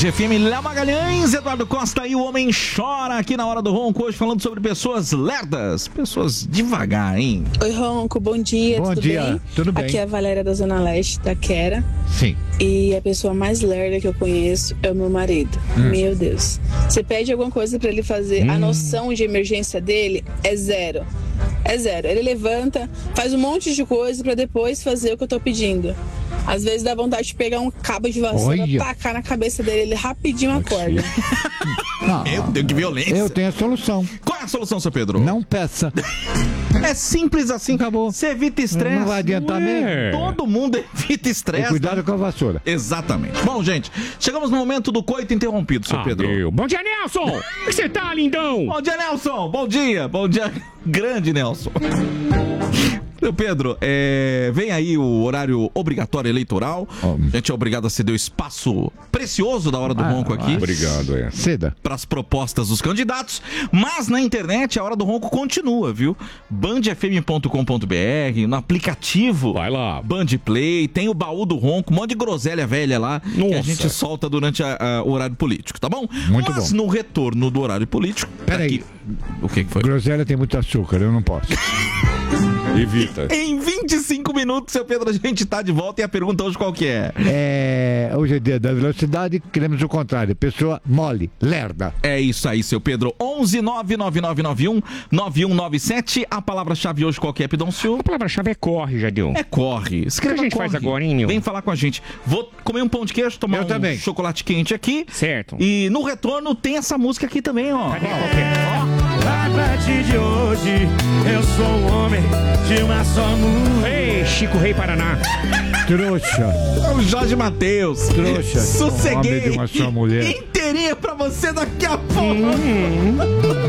FM, Léo Magalhães, Eduardo Costa e o Homem Chora aqui na Hora do Ronco, hoje falando sobre pessoas lerdas, pessoas devagar, hein? Oi, Ronco, bom dia, Bom tudo dia, bem? tudo bem. Aqui é a Valéria da Zona Leste, da Quera. Sim. E a pessoa mais lerda que eu conheço é o meu marido. Meu Deus. Você pede alguma coisa pra ele fazer, a noção de emergência dele é zero. É zero. Ele levanta, faz um monte de coisa pra depois fazer o que eu tô pedindo. Às vezes dá vontade de pegar um cabo de vassoura, tacar na cabeça dele, ele rapidinho acorda. Meu Deus, que violência. Eu tenho a solução. Qual é a solução, seu Pedro? Não peça. É simples assim. Acabou. Você evita estresse. Não vai adiantar mesmo. Todo mundo evita E estresse. cuidado com a vassoura. Exatamente. Bom, gente, chegamos no momento do coito interrompido, seu Pedro. Meu. Bom dia, Nelson! Como que você tá, lindão? Bom dia, Nelson! Bom dia! Bom dia, grande Nelson! Meu Pedro, vem aí o horário obrigatório eleitoral. A gente é obrigado a ceder o espaço precioso da Hora do Ronco aqui. Obrigado, Ceda. Para as propostas dos candidatos, mas na internet a Hora do Ronco continua, viu? bandfm.com.br, no aplicativo. Vai lá. Band Play, tem o baú do Ronco, um monte de groselha velha lá que a Nossa. gente solta durante o horário político, tá bom? Muito mas bom. no retorno do horário político... Peraí. O que foi? Groselha tem muito açúcar, eu não posso. Evita. Em 25 minutos, seu Pedro, a gente tá de volta e a pergunta hoje qual que é? Hoje é dia da velocidade, queremos o contrário. Pessoa mole, lerda. É isso aí, seu Pedro. 11999919197. A palavra-chave hoje qual que é, Pidoncio? A palavra-chave é corre, Jadion. É corre. Escreva O que a gente corre. faz agora, hein, meu? Vem falar com a gente. Vou comer um pão de queijo, tomar Eu também. chocolate quente aqui. Certo. E no retorno tem essa música aqui também, ó. Cadê? Qual que é? A partir de hoje, eu sou um homem de uma só mulher. Ei, Chico Rei Paraná. Trouxa. É o Jorge Mateus. Trouxa. Sosseguei. Homem de uma só mulher. Inteirinha pra você daqui a pouco.